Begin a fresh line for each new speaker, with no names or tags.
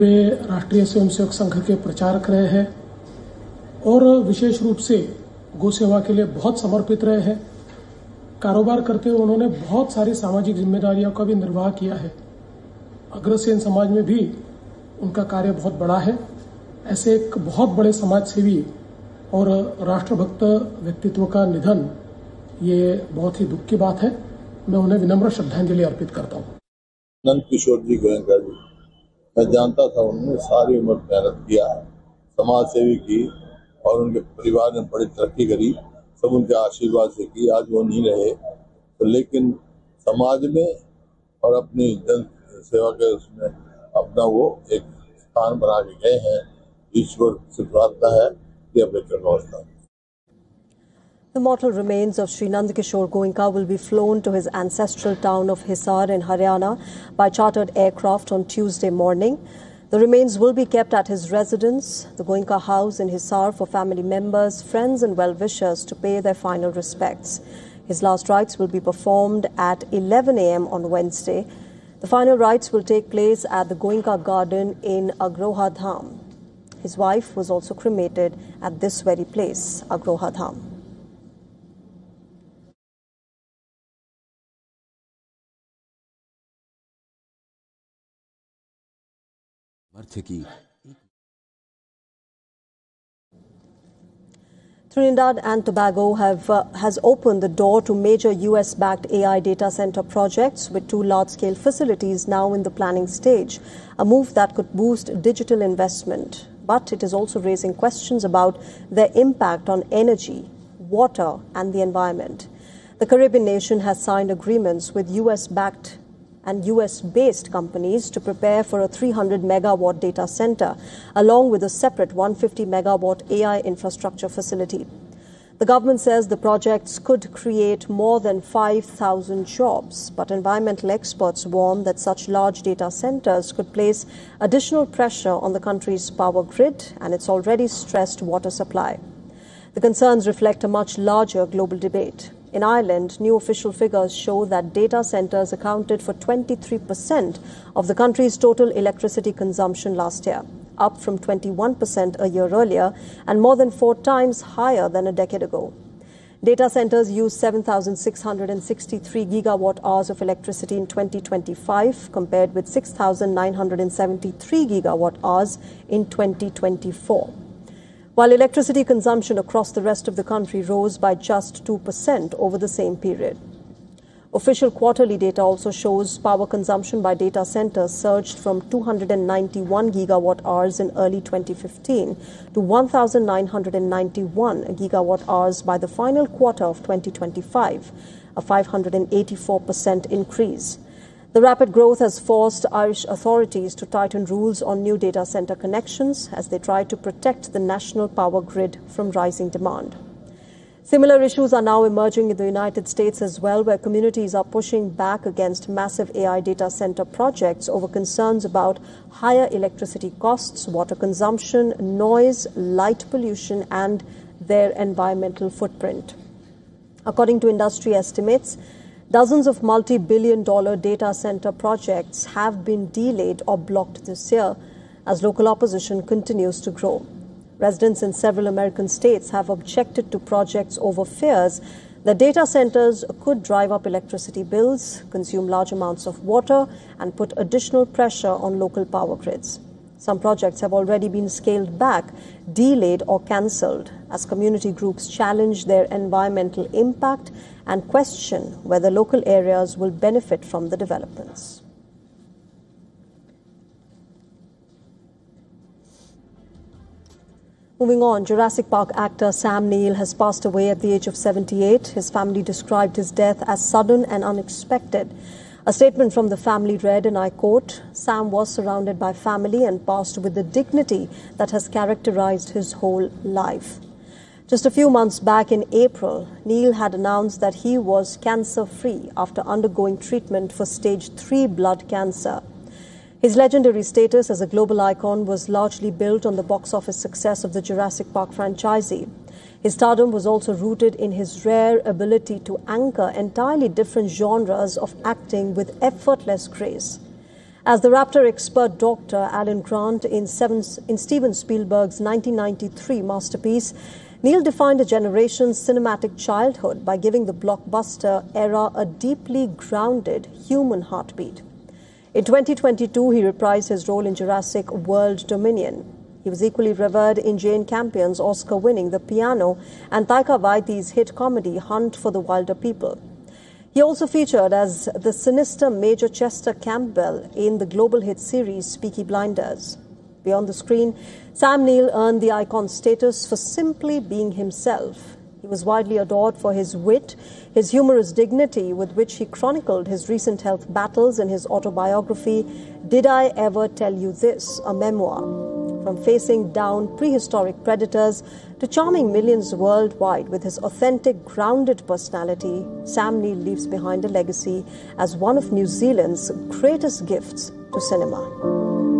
वे राष्ट्रीय स्वयंसेवक संघ के प्रचारक रहे हैं और विशेष रूप से गौ सेवा के लिए बहुत समर्पित रहे हैं। कारोबार करते हुए उन्होंने बहुत सारी सामाजिक जिम्मेदारियों का भी निर्वाह किया है। अग्रसेन समाज में भी उनका कार्य बहुत बड़ा है। ऐसे एक बहुत बड़े समाज सेवी और राष्ट्रभक्त व्यक्तित्व का निधन ये बहुत ही दुख की बात है। मैं उन्हें विनम्र श्रद्धांजलि अर्पित करता हूँ।
नंद किशोर जी गोयनका जी, मैं जानता था उन्होंने सारी उम्र मेहनत किया, समाज सेवी की और उनके परिवार ने बड़ी तरक्की करी, सब उनके आशीर्वाद से की। आज वो नहीं रहे तो लेकिन समाज में और अपनी जन सेवा के उसमें अपना वो एक स्थान बना के गए हैं। ईश्वर से प्रार्थना है कि अपने चरणों।
The mortal remains of Sri Nand Kishore Goenka will be flown to his ancestral town of Hisar in Haryana by chartered aircraft on Tuesday morning. The remains will be kept at his residence, the Goenka House in Hisar, for family members, friends and well-wishers to pay their final respects. His last rites will be performed at 11 a.m. on Wednesday. The final rites will take place at the Goenka Garden in Agroha Dham. His wife was also cremated at this very place, Agroha Dham. Trinidad and Tobago has opened the door to major US-backed AI data center projects with 2 large-scale facilities now in the planning stage, a move that could boost digital investment. But it is also raising questions about their impact on energy, water and the environment. The Caribbean nation has signed agreements with US-backed and US-based companies to prepare for a 300-megawatt data center, along with a separate 150-megawatt AI infrastructure facility. The government says the projects could create more than 5,000 jobs, but environmental experts warn that such large data centers could place additional pressure on the country's power grid and its already stressed water supply. The concerns reflect a much larger global debate. In Ireland, new official figures show that data centers accounted for 23% of the country's total electricity consumption last year, up from 21% a year earlier and more than 4 times higher than a decade ago. Data centers used 7,663 gigawatt-hours of electricity in 2025, compared with 6,973 gigawatt-hours in 2024. While electricity consumption across the rest of the country rose by just 2% over the same period. Official quarterly data also shows power consumption by data centers surged from 291 gigawatt-hours in early 2015 to 1,991 gigawatt-hours by the final quarter of 2025, a 584% increase. The rapid growth has forced Irish authorities to tighten rules on new data center connections as they try to protect the national power grid from rising demand. Similar issues are now emerging in the United States as well, where communities are pushing back against massive AI data center projects over concerns about higher electricity costs, water consumption, noise, light pollution, and their environmental footprint. According to industry estimates, dozens of multi-billion-dollar data center projects have been delayed or blocked this year as local opposition continues to grow. Residents in several American states have objected to projects over fears that data centers could drive up electricity bills, consume large amounts of water, and put additional pressure on local power grids. Some projects have already been scaled back, delayed, or cancelled as community groups challenge their environmental impact and question whether local areas will benefit from the developments. Moving on, Jurassic Park actor Sam Neill has passed away at the age of 78. His family described his death as sudden and unexpected. A statement from the family read, and I quote, "Sam was surrounded by family and passed with the dignity that has characterized his whole life." Just a few months back in April, Neill had announced that he was cancer-free after undergoing treatment for stage 3 blood cancer. His legendary status as a global icon was largely built on the box office success of the Jurassic Park franchise. His stardom was also rooted in his rare ability to anchor entirely different genres of acting with effortless grace. As the Raptor expert Dr. Alan Grant in Steven Spielberg's 1993 masterpiece, Neil defined a generation's cinematic childhood by giving the blockbuster era a deeply grounded human heartbeat. In 2022, he reprised his role in Jurassic World Dominion. He was equally revered in Jane Campion's Oscar-winning The Piano and Taika Waititi's hit comedy Hunt for the Wilder People. He also featured as the sinister Major Chester Campbell in the global hit series Peaky Blinders. Beyond the screen, Sam Neill earned the icon status for simply being himself. He was widely adored for his wit, his humorous dignity with which he chronicled his recent health battles in his autobiography, Did I Ever Tell You This?, a memoir. From facing down prehistoric predators to charming millions worldwide with his authentic, grounded personality, Sam Neill leaves behind a legacy as one of New Zealand's greatest gifts to cinema.